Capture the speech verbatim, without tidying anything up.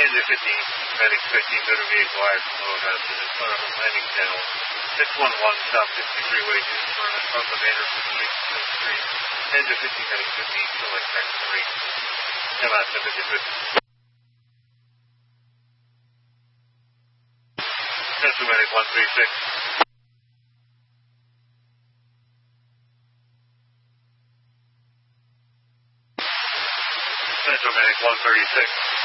Engine fifteen, Medic fifteen, motor vehicle airflow hazard in front of the landing channel. six one one, South fifty-three way to the front of Commander fifty-three. Engine fifteen, Medic fifteen, select track three. M I seventy-six. Central Medic one three six. Central Medic one thirty-six.